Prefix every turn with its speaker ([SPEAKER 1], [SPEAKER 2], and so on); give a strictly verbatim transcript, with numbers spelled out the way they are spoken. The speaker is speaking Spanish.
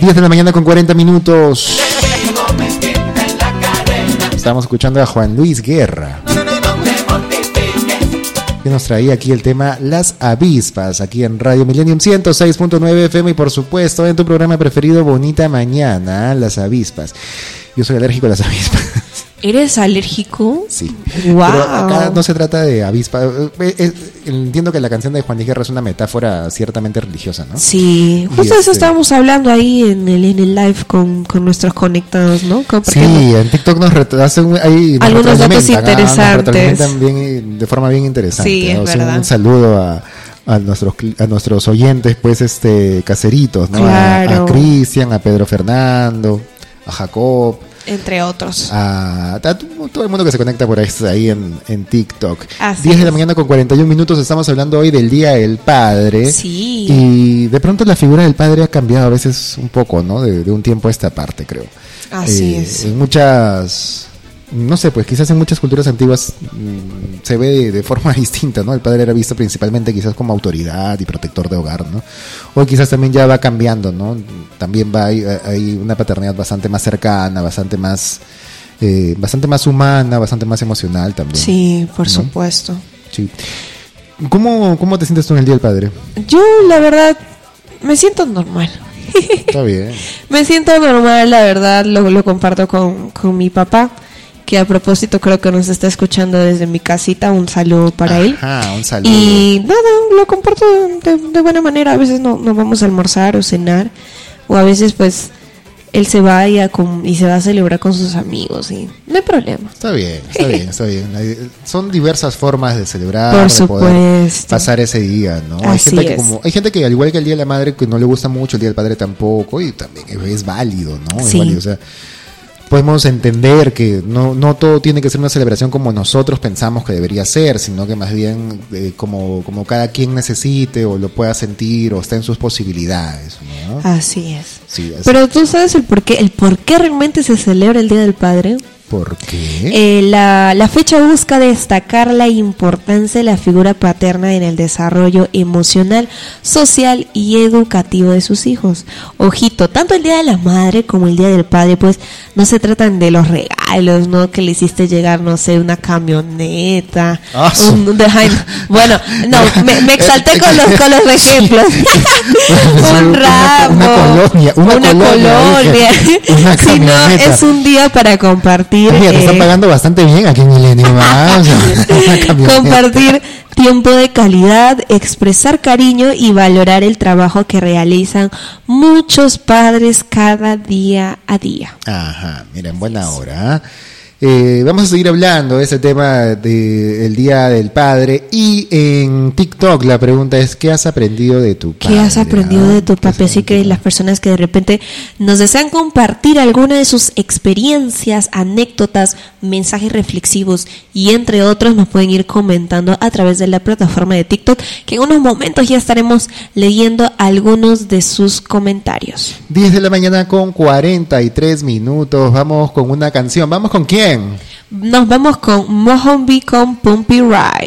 [SPEAKER 1] diez de la mañana con cuarenta minutos. Estamos escuchando a Juan Luis Guerra, que nos traía aquí el tema Las Avispas, aquí en Radio Millennium ciento seis punto nueve F M y por supuesto en tu programa preferido Bonita Mañana, Las Avispas. Yo soy alérgico a las avispas.
[SPEAKER 2] ¿Eres alérgico?
[SPEAKER 1] Sí.
[SPEAKER 2] Wow.
[SPEAKER 1] Pero acá no se trata de avispas. Entiendo que la canción de Juan Luis Guerra es una metáfora ciertamente religiosa, ¿no?
[SPEAKER 2] Sí, justo
[SPEAKER 1] y
[SPEAKER 2] eso
[SPEAKER 1] este...
[SPEAKER 2] estábamos hablando ahí en el, en el live con, con nuestros conectados, ¿no?
[SPEAKER 1] Sí, en TikTok nos ret- hacen ahí
[SPEAKER 2] algunos datos interesantes.
[SPEAKER 1] ¿no? Nos bien, de forma bien interesante.
[SPEAKER 2] Sí, es
[SPEAKER 1] ¿no?
[SPEAKER 2] verdad.
[SPEAKER 1] O sea, un saludo a, a nuestros a nuestros oyentes, pues, este caseritos, ¿no?
[SPEAKER 2] Claro.
[SPEAKER 1] A, a Cristian, a Pedro Fernando, a Jacob.
[SPEAKER 2] Entre otros.
[SPEAKER 1] A, a todo el mundo que se conecta por ahí, ahí en, en TikTok.
[SPEAKER 2] Así
[SPEAKER 1] diez de
[SPEAKER 2] es.
[SPEAKER 1] la mañana con cuarenta y un minutos. Estamos hablando hoy del Día del Padre.
[SPEAKER 2] Sí.
[SPEAKER 1] Y de pronto la figura del padre ha cambiado a veces un poco, ¿no? De, de un tiempo a esta parte, creo.
[SPEAKER 2] Así
[SPEAKER 1] Eh,
[SPEAKER 2] es.
[SPEAKER 1] En muchas... No sé, pues quizás en muchas culturas antiguas mmm, se ve de, de forma distinta, ¿no? El padre era visto principalmente quizás como autoridad y protector de hogar, ¿no? O quizás también ya va cambiando, ¿no? También va hay, hay una paternidad bastante más cercana, bastante más eh, bastante más humana, bastante más emocional también.
[SPEAKER 2] Sí, por
[SPEAKER 1] ¿no?
[SPEAKER 2] supuesto.
[SPEAKER 1] Sí. ¿Cómo, ¿Cómo te sientes tú en el Día del Padre?
[SPEAKER 2] Yo, la verdad, me siento normal.
[SPEAKER 1] Está bien.
[SPEAKER 2] Me siento normal, la verdad, lo, lo comparto con, con mi papá, que a propósito creo que nos está escuchando desde mi casita. Un saludo para él.
[SPEAKER 1] Ajá, un saludo.
[SPEAKER 2] Y nada, lo comparto de, de buena manera. A veces no, no vamos a almorzar o cenar, o a veces pues él se va y, a com- y se va a celebrar con sus amigos y no hay problema.
[SPEAKER 1] Está bien, está bien, está bien. Hay- son diversas formas de celebrar,
[SPEAKER 2] Por
[SPEAKER 1] de poder
[SPEAKER 2] supuesto.
[SPEAKER 1] pasar ese día, ¿no? Hay
[SPEAKER 2] Así
[SPEAKER 1] gente que
[SPEAKER 2] es.
[SPEAKER 1] como hay gente que al igual que el Día de la Madre que no le gusta mucho, el Día del Padre tampoco, y también es, es válido, ¿no? Es
[SPEAKER 2] Sí.
[SPEAKER 1] válido, o sea, podemos entender que no, no todo tiene que ser una celebración como nosotros pensamos que debería ser, sino que más bien eh, como, como cada quien necesite o lo pueda sentir o está en sus posibilidades, ¿no?
[SPEAKER 2] Así es.
[SPEAKER 1] Sí, así.
[SPEAKER 2] Pero tú sabes el por qué, el por qué realmente se celebra el Día del Padre.
[SPEAKER 1] ¿Por qué?
[SPEAKER 2] Eh, la, la fecha busca destacar la importancia de la figura paterna en el desarrollo emocional, social y educativo de sus hijos. Ojito, tanto el Día de la Madre como el Día del Padre, pues no se tratan de los regalos, ¿no? Que le hiciste llegar, no sé, una camioneta.
[SPEAKER 1] Ah,
[SPEAKER 2] un, un design. Bueno, no, me, me exalté con los, con los ejemplos. un
[SPEAKER 1] Una-
[SPEAKER 2] ramo,
[SPEAKER 1] una colonia, una colonia,
[SPEAKER 2] colonia.
[SPEAKER 1] dije, una
[SPEAKER 2] Si no,
[SPEAKER 1] camioneta.
[SPEAKER 2] es un día para compartir.
[SPEAKER 1] Mira, te
[SPEAKER 2] eh,
[SPEAKER 1] están pagando bastante bien aquí en Milenio, ¿ah? O sea, una camioneta.
[SPEAKER 2] compartir tiempo de calidad, expresar cariño y valorar el trabajo que realizan muchos padres cada día a día.
[SPEAKER 1] Ajá, mira, en buena hora. ¿eh? Eh, vamos a seguir hablando de ese tema del Día del Padre. Y en TikTok la pregunta es, ¿qué has aprendido de tu padre?
[SPEAKER 2] ¿Qué has aprendido
[SPEAKER 1] ah?
[SPEAKER 2] de tu
[SPEAKER 1] ¿Qué has
[SPEAKER 2] papi? Así que
[SPEAKER 1] aprendido?
[SPEAKER 2] las personas que de repente nos desean compartir alguna de sus experiencias, anécdotas, mensajes reflexivos y entre otros nos pueden ir comentando a través de la plataforma de TikTok, que en unos momentos ya estaremos leyendo algunos de sus comentarios.
[SPEAKER 1] diez de la mañana con cuarenta y tres minutos. Vamos con una canción. ¿Vamos con quién?
[SPEAKER 2] Nos vamos con Mohombi con Pumpy Ride.